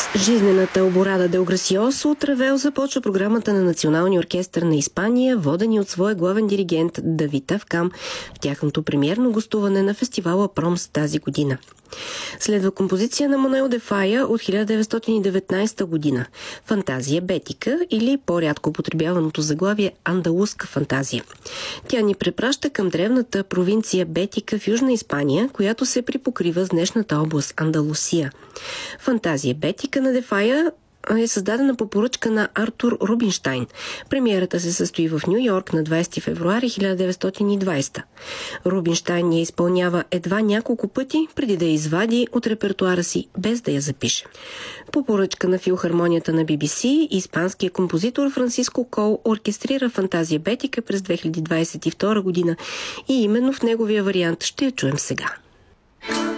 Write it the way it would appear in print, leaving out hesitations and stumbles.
Жизнената оборада Дел Грасиосо от Равел започва програмата на Националния оркестър на Испания, водени от своя главен диригент Давид Авкам в тяхното премиерно гостуване на фестивала Промс тази година. Следва композиция на Мануел де Фая от 1919 година «Фантазия Бетика» или по-рядко употребяваното заглавие «Андалузка фантазия». Тя ни препраща към древната провинция Бетика в Южна Испания, която се припокрива с днешната област Андалусия. «Фантазия Бетика» на де Фая е създадена по поръчка на Артур Рубинштайн. Премиерата се състои в Ню Йорк на 20 февруари 1920. Рубинштайн я изпълнява едва няколко пъти, преди да я извади от репертуара си, без да я запише. По поръчка на филхармонията на BBC, испанският композитор Франциско Кол оркестрира «Фантазия Бетика» през 2022 година и именно в неговия вариант ще я чуем сега.